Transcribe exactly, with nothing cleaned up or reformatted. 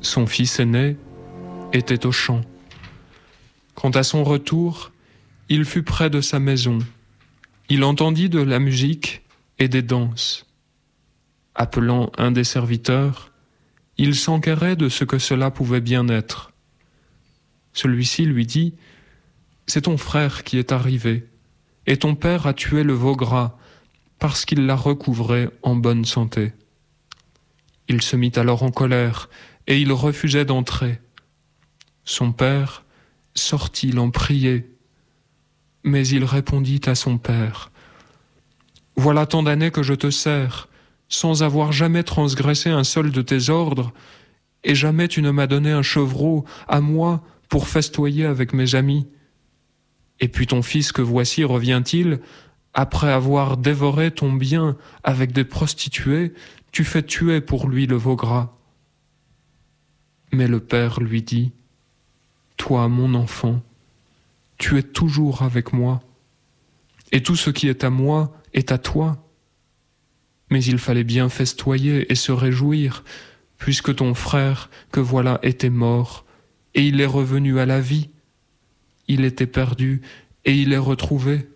Son fils aîné était au champ. Quand à son retour, il fut près de sa maison. Il entendit de la musique et des danses. Appelant un des serviteurs, il s'enquérait de ce que cela pouvait bien être. Celui-ci lui dit « C'est ton frère qui est arrivé, et ton père a tué le veau gras parce qu'il l'a recouvré en bonne santé. » Il se mit alors en colère, et il refusait d'entrer. Son père sortit l'en prier, mais il répondit à son père « Voilà tant d'années que je te sers, sans avoir jamais transgressé un seul de tes ordres, et jamais tu ne m'as donné un chevreau à moi pour festoyer avec mes amis. Et puis ton fils que voici revient-il, après avoir dévoré ton bien avec des prostituées, tu fais tuer pour lui le veau gras. » Mais le père lui dit « Toi, mon enfant, tu es toujours avec moi, et tout ce qui est à moi est à toi. Mais il fallait bien festoyer et se réjouir, puisque ton frère, que voilà, était mort, et il est revenu à la vie. Il était perdu, et il est retrouvé.